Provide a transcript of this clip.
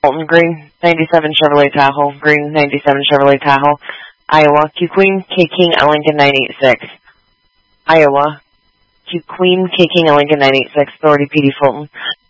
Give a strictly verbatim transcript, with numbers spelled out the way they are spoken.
Fulton, green, ninety-seven Chevrolet Tahoe, green, ninety-seven Chevrolet Tahoe. Iowa, Q Queen, K King, L Lincoln, nine eight six. Iowa, Q Queen, K King, L Lincoln, nine eight six, Authority P D Fulton.